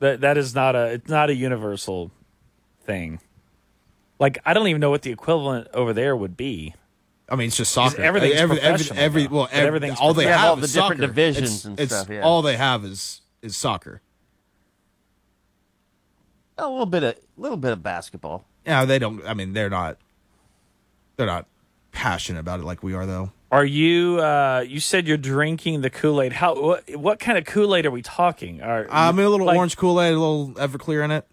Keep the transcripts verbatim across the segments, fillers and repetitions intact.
That that is not a it's not a universal thing. Like I don't even know what the equivalent over there would be. I mean, it's just soccer. Everything's every, every, professional, every, though. well, But every, everything's all they Yeah, have all the is different soccer. divisions it's, and it's, stuff, yeah. All they have is is soccer. A little bit of little bit of basketball. Yeah, they don't. I mean, they're not. They're not passionate about it like we are, though. Are you? Uh, you said you're drinking the Kool-Aid. How? What, what kind of Kool-Aid are we talking? Are I mean, a little like- orange Kool-Aid, a little Everclear in it.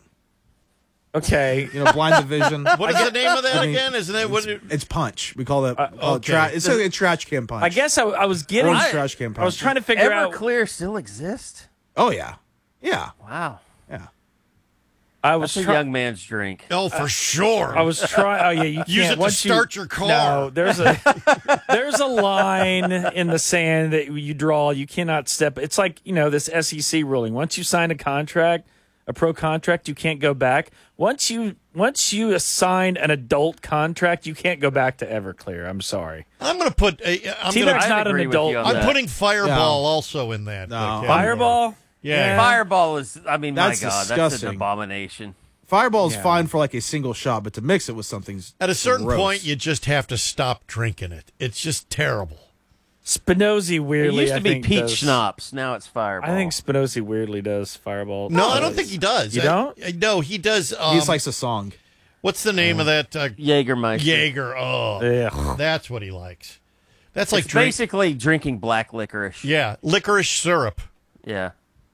Okay. You know, blind division. What is the name of that I mean, again? Isn't that what? It's, It, it's punch. We call it. we call it okay. tra- it's a, a trash can punch. I guess I, I was getting. Orange I, trash can punch. I was trying to figure out. Everclear still exists? Oh yeah, yeah, Wow. yeah. I was That's a try- young man's drink. oh, for sure. I was trying. Oh yeah, you can't. Use it to once you- start your car. No, there's a there's a line in the sand that you draw. You cannot step. It's like you know this S E C ruling. Once you sign a contract, a pro contract, you can't go back. Once you once you assign an adult contract, you can't go back to Everclear. I'm sorry. I'm going to put. A, I'm See, gonna, that's I'd not an agree with adult. you on I'm that. putting Fireball No. also in that. No. Okay. Fireball. Yeah. Fireball is, I mean, That's my God, that's disgusting. an abomination. Fireball's Yeah. fine for like a single shot, but to mix it with something's At a certain gross. point, you just have to stop drinking it. It's just terrible. Spinozzi It weirdly. used to I be think, peach does- schnapps. Now it's Fireball. I think Spinozzi weirdly does Fireball. No, I don't think he does. You I- don't? I- no, he does. Um, he just likes a song. what's the name of that? Uh, Jägermeister. Jaeger. Oh, Ugh. that's what he likes. That's like It's drink. basically drinking black licorice. Yeah, licorice syrup. Yeah.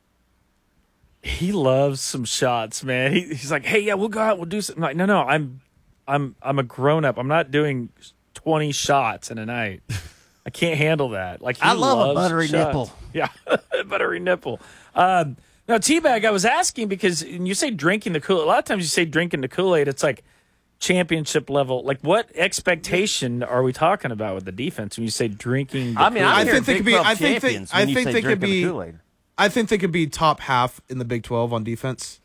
He loves some shots, man. He, he's like, "Hey, yeah, we'll go out. We'll do something." I'm like, no, no, I'm, I'm, I'm a grown up. I'm not doing twenty shots in a night. I can't handle that. Like, he I love a loves buttery shots. nipple. Yeah, buttery nipple. Um, now, Teabag, I was asking because when you say drinking the Kool-Aid, a lot of times you say drinking the Kool-Aid, it's like championship level. Like, what expectation are we talking about with the defense when you say drinking the I mean, Kool-Aid? I'm I hearing think they Big could be- twelve I think they- champions I when you think say they could drinking the be- Kool-Aid. I think they could be top half in the Big twelve on defense.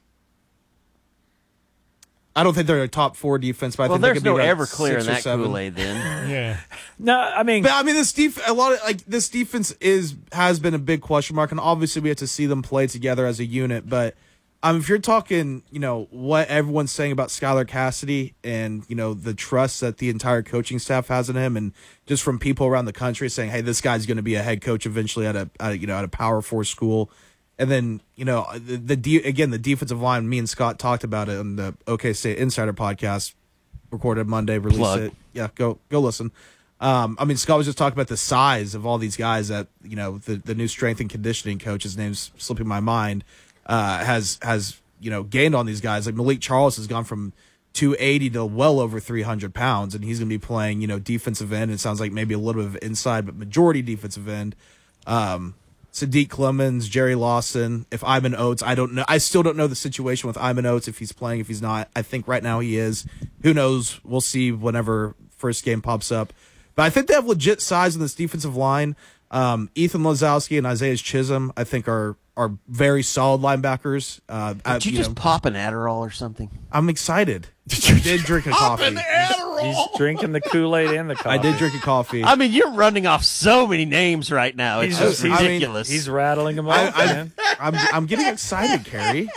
I don't think they're a top four defense, but I Well, think they there's could be no like Everclear in six or that seven. Kool-Aid then. Yeah. no, I mean, But I mean, this def- a lot of like this defense is has been a big question mark, and obviously we have to see them play together as a unit. But um, if you're talking, you know, what everyone's saying about Skylar Cassidy, and you know the trust that the entire coaching staff has in him, and just from people around the country saying, "Hey, this guy's going to be a head coach eventually at a, at a you know at a Power Four school," and then you know the, the de- again the defensive line. Me and Scott talked about it on the OK State Insider podcast, recorded Monday, released Plug. it. Yeah, go go listen. Um, I mean, Scott was just talking about the size of all these guys that, you know, the, the new strength and conditioning coach, his name's slipping my mind, uh, has, has, you know, gained on these guys. Like Malik Charles has gone from two eighty to well over three hundred pounds, and he's going to be playing, you know, defensive end. It sounds like maybe a little bit of inside, but majority defensive end. Um, Sadiq Clemens, Jerry Lawson, if Iman Oates, I don't know. I still don't know the situation with Iman Oates, if he's playing, if he's not. I think right now he is. Who knows? We'll see whenever first game pops up. But I think they have legit size in this defensive line. Um, Ethan Lazowski and Isaiah Chisholm, I think, are are very solid linebackers. Uh, I- Did you, just know, pop an Adderall or something? I'm excited. I did drink a Up coffee. an Adderall. he's drinking the Kool-Aid and the coffee. I did drink a coffee. I mean, you're running off so many names right now. It's He's just just- he's- I mean, ridiculous. He's rattling them off, I, man. I, I'm I'm getting excited, Carrie.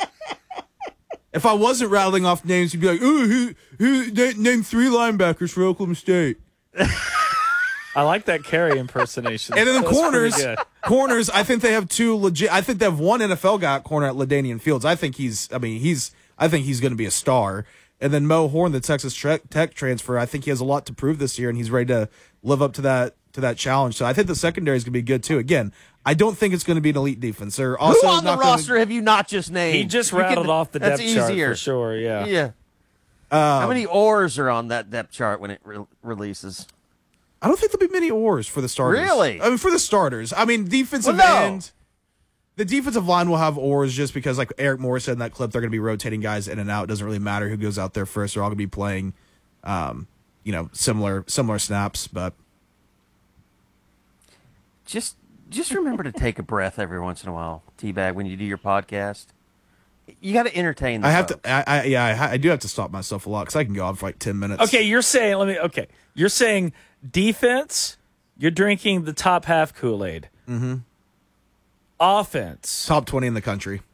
If I wasn't rattling off names, you'd be like, "Ooh, who who na- name three linebackers for Oklahoma State?" I like that Carey impersonation. And in the That was corners, pretty good. corners, I think they have two legit. I think they have one N F L guy at corner at LaDainian Fields. I think he's. I mean, he's. I think he's going to be a star. And then Mo Horn, the Texas tre- Tech transfer, I think he has a lot to prove this year, and he's ready to live up to that to that challenge. So I think the secondary is going to be good too. Again, I don't think it's going to be an elite defense. They're also Who on the not gonna- roster have you not just named? He just You can- rattled off the that's depth chart easier. for sure. Yeah. Yeah. Um, How many oars are on that depth chart when it re- releases? I don't think there'll be many oars for the starters. Really? I mean, for the starters. I mean, defensive Well, no. end. The defensive line will have oars just because, like Eric Morris said in that clip, they're going to be rotating guys in and out. It doesn't really matter who goes out there first. They're all going to be playing, um, you know, similar similar snaps. But Just just remember to take a breath every once in a while, Teabag, when you do your podcast. You got to entertain the I have folks. to. I, I yeah, I, ha- I do have to stop myself a lot because I can go on for like ten minutes. Okay, you're saying. Let me. Okay, you're saying defense. You're drinking the top half Kool-Aid. Mm-hmm. Offense. Top twenty in the country.